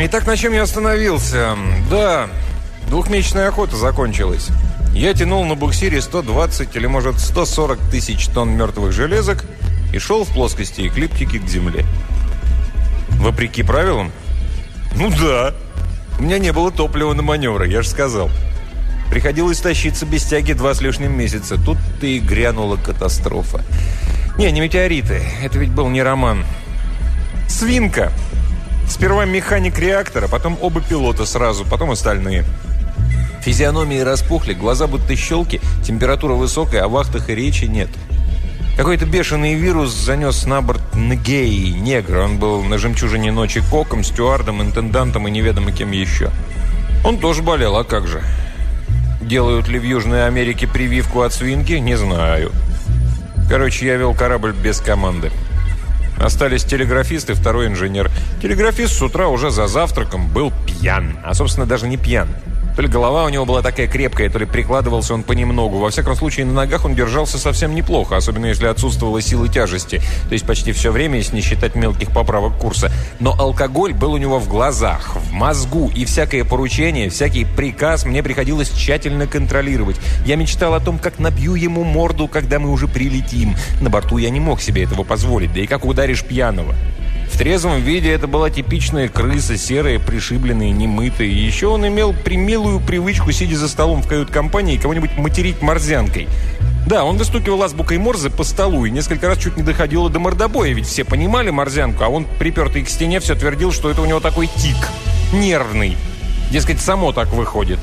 Итак, на чем я остановился? Да, двухмесячная охота закончилась. Я тянул на буксире 120 или, может, 140 тысяч тонн мертвых железок и шел в плоскости эклиптики к земле. Вопреки правилам? Ну да. У меня не было топлива на маневры, я же сказал. Приходилось тащиться без тяги 2 с лишним месяца. Тут-то и грянула катастрофа. Не метеориты. Это ведь был не роман. Свинка. Сперва механик реактора, потом оба пилота сразу, потом остальные. Физиономии распухли, глаза будто щелки, температура высокая, о вахтах и речи нет. Какой-то бешеный вирус занес на борт Нгеи, негра. Он был на «Жемчужине ночи» коком, стюардом, интендантом и неведомо кем еще. Он тоже болел, а как же? Делают ли в Южной Америке прививку от свинки? Не знаю. Короче, я вел корабль без команды. Остались телеграфист и второй инженер. Телеграфист с утра уже за завтраком был пьян. А, собственно, даже не пьян. То ли голова у него была такая крепкая, то ли прикладывался он понемногу. Во всяком случае, на ногах он держался совсем неплохо, особенно если отсутствовала сила тяжести. То есть почти все время, если не считать мелких поправок курса. Но алкоголь был у него в глазах, в мозгу. И всякое поручение, всякий приказ мне приходилось тщательно контролировать. Я мечтал о том, как набью ему морду, когда мы уже прилетим. На борту я не мог себе этого позволить. Да и как ударишь пьяного? В трезвом виде это была типичная крыса, серая, пришибленная, немытая. И еще он имел примилую привычку, сидя за столом в кают-компании, кого-нибудь материть морзянкой. Да, он выстукивал азбукой Морзе по столу и несколько раз чуть не доходило до мордобоя, ведь все понимали морзянку, а он, припертый к стене, все твердил, что это у него такой тик, нервный. Дескать, само так выходит.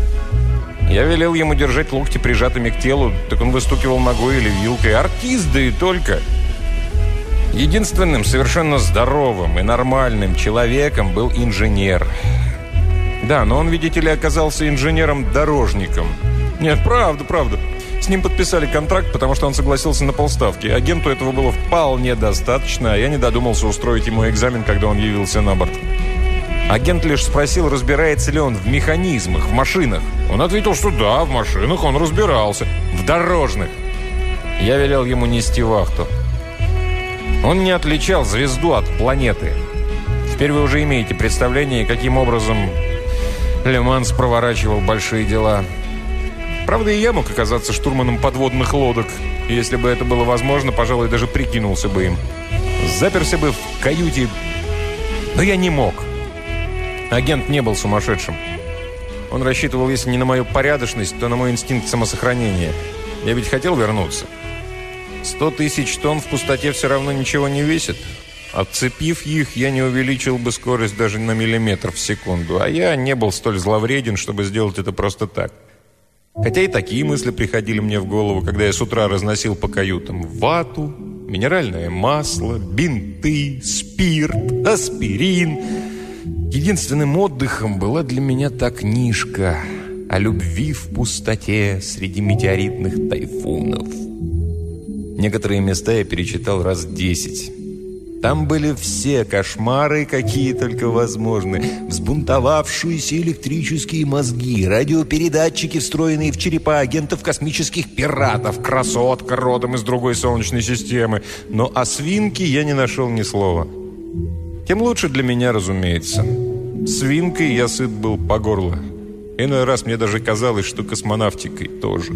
Я велел ему держать локти прижатыми к телу, так он выстукивал ногой или вилкой. Артист, да и только. Единственным совершенно здоровым и нормальным человеком был инженер. Да, но он, видите ли, оказался инженером-дорожником. Нет, правда. С ним подписали контракт, потому что он согласился на полставки. Агенту этого было вполне достаточно, а я не додумался устроить ему экзамен, когда он явился на борт. Агент лишь спросил, разбирается ли он в механизмах, в машинах. Он ответил, что да, в машинах он разбирался. В дорожных. Я велел ему нести вахту. Он не отличал звезду от планеты. Теперь вы уже имеете представление, каким образом Ле-Манс проворачивал большие дела. Правда, и я мог оказаться штурманом подводных лодок. И если бы это было возможно, пожалуй, даже прикинулся бы им. Заперся бы в каюте. Но я не мог. Агент не был сумасшедшим. Он рассчитывал, если не на мою порядочность, то на мой инстинкт самосохранения. Я ведь хотел вернуться. 100 тысяч тонн в пустоте все равно ничего не весит. Отцепив их, я не увеличил бы скорость даже на миллиметр в секунду. А я не был столь зловреден, чтобы сделать это просто так. Хотя и такие мысли приходили мне в голову, когда я с утра разносил по каютам вату, минеральное масло, бинты, спирт, аспирин. Единственным отдыхом была для меня та книжка о любви в пустоте среди метеоритных тайфунов. Некоторые места я перечитал раз 10. Там были все кошмары, какие только возможны. Взбунтовавшиеся электрические мозги, радиопередатчики, встроенные в черепа агентов космических пиратов, красотка родом из другой солнечной системы. Но о свинке я не нашел ни слова. Тем лучше для меня, разумеется. Свинкой я сыт был по горло. Иной раз мне даже казалось, что космонавтикой тоже.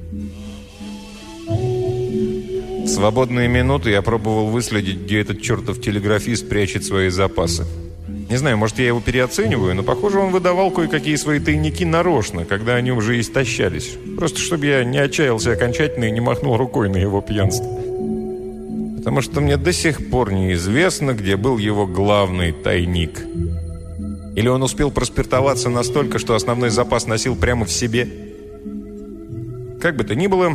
В свободные минуты я пробовал выследить, где этот чертов телеграфист прячет свои запасы. Не знаю, может, я его переоцениваю, но, похоже, он выдавал кое-какие свои тайники нарочно, когда они уже истощались. Просто чтобы я не отчаялся окончательно и не махнул рукой на его пьянство. Потому что мне до сих пор неизвестно, где был его главный тайник. Или он успел проспиртоваться настолько, что основной запас носил прямо в себе. Как бы то ни было,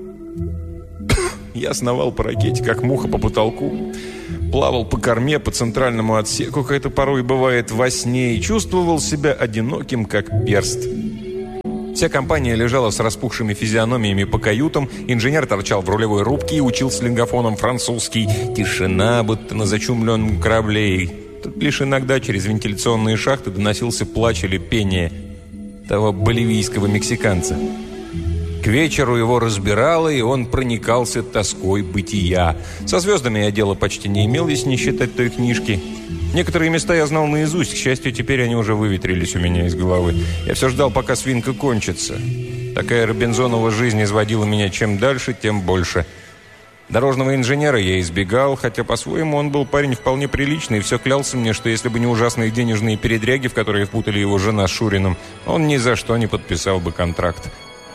я сновал по ракете, как муха по потолку, плавал по корме, по центральному отсеку, как это порой бывает во сне, и чувствовал себя одиноким, как перст. Вся компания лежала с распухшими физиономиями по каютам, инженер торчал в рулевой рубке и учил с лингофоном французский. Тишина, будто на зачумленном корабле. Тут лишь иногда через вентиляционные шахты доносился плач или пение того боливийского мексиканца. К вечеру его разбирало, и он проникался тоской бытия. Со звездами я дела почти не имел, если не считать той книжки. Некоторые места я знал наизусть. К счастью, теперь они уже выветрились у меня из головы. Я все ждал, пока свинка кончится. Такая Робинзонова жизнь изводила меня чем дальше, тем больше. Дорожного инженера я избегал, хотя по-своему он был парень вполне приличный, и все клялся мне, что если бы не ужасные денежные передряги, в которые впутали его жена с Шуриным, он ни за что не подписал бы контракт.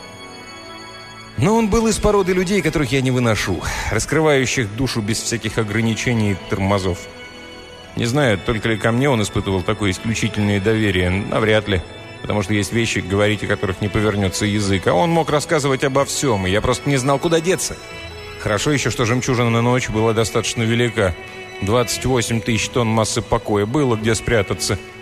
Но он был из породы людей, которых я не выношу, раскрывающих душу без всяких ограничений и тормозов. Не знаю, только ли ко мне он испытывал такое исключительное доверие, навряд ли, потому что есть вещи, говорить о которых не повернется язык, а он мог рассказывать обо всем, и я просто не знал, куда деться. Хорошо еще, что «Жемчужина на ночь» была достаточно велика. 28 тысяч тонн массы покоя, было где спрятаться.